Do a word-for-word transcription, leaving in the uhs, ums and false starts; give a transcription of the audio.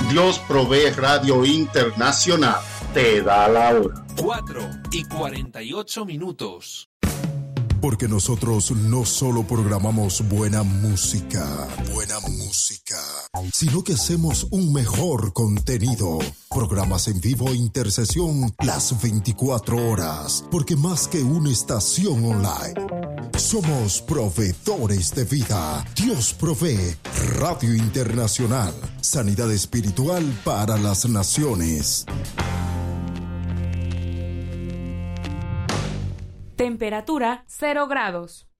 Dios Provee Radio Internacional te da la hora. cuatro y cuarenta y ocho minutos. Porque nosotros no solo programamos buena música, buena música, sino que hacemos un mejor contenido. Programas en vivo e intercesión las veinticuatro horas. Porque más que una estación online, somos proveedores de vida. Dios Provee Radio Internacional. Sanidad espiritual para las naciones. Temperatura cero grados.